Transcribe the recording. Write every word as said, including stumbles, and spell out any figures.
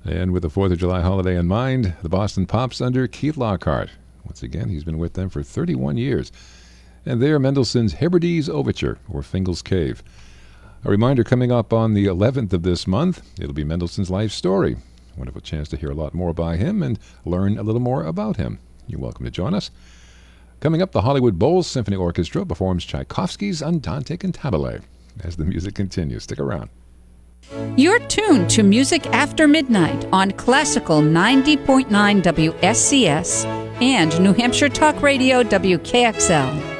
And with the fourth of July holiday in mind, the Boston Pops under Keith Lockhart. Once again, he's been with them for thirty-one years. And there, Mendelssohn's Hebrides Overture, or Fingal's Cave. A reminder coming up on the eleventh of this month, it'll be Mendelssohn's life story. Wonderful chance to hear a lot more by him and learn a little more about him. You're welcome to join us. Coming up, the Hollywood Bowl Symphony Orchestra performs Tchaikovsky's Andante Cantabile. As the music continues, stick around. You're tuned to Music After Midnight on Classical ninety point nine W S C S and New Hampshire Talk Radio W K X L.